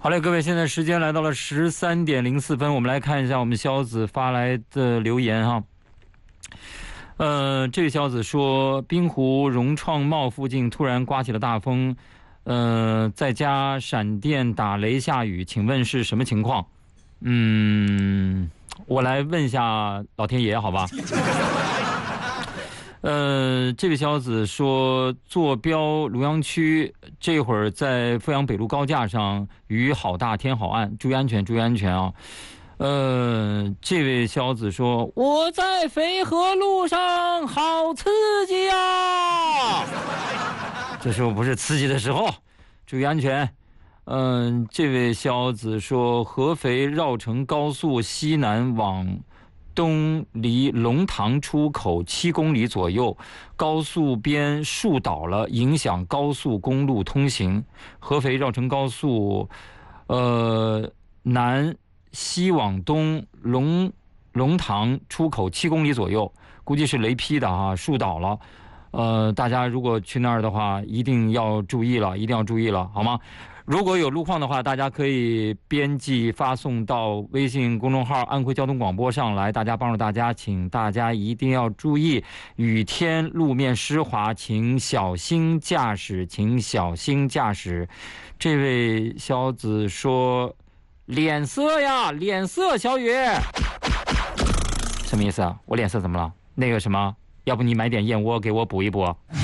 好嘞，各位，现在时间来到了13:04，我们来看一下我们肖子发来的留言哈。这位肖子说，滨湖融创茂附近突然刮起了大风，在家闪电打雷下雨，请问是什么情况？我来问一下老天爷，好吧？这位小子说，坐标庐阳区，这会儿在阜阳北路高架上，雨好大，天好暗，注意安全，注意安全啊！这位小子说，我在淝河路上，好刺激呀！这时候不是刺激的时候，注意安全。这位小子说，合肥绕城高速西南往东离龙塘出口7公里左右，高速边树倒了，影响高速公路通行。合肥绕城高速，南西往东龙塘出口7公里左右，估计是雷劈的啊，树倒了。大家如果去那儿的话，一定要注意了，一定要注意了，好吗？如果有路况的话，大家可以编辑发送到微信公众号安徽交通广播上来，大家帮助大家，请大家一定要注意，雨天路面湿滑，请小心驾驶，请小心驾驶。这位小子说，脸色呀，脸色，小雨，什么意思啊？我脸色怎么了？那个什么，要不你买点燕窝给我补一补？